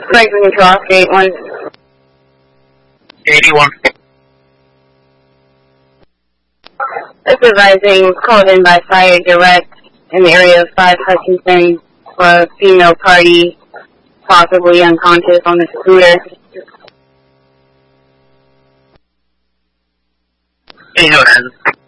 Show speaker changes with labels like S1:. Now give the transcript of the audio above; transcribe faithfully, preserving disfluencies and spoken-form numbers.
S1: Franklin Control, eighty-one.
S2: eighty-one.
S1: Supervising, called in by Fire Direct in the area of five Hutchinson for a female party, possibly unconscious on the scooter.
S2: eighty-one.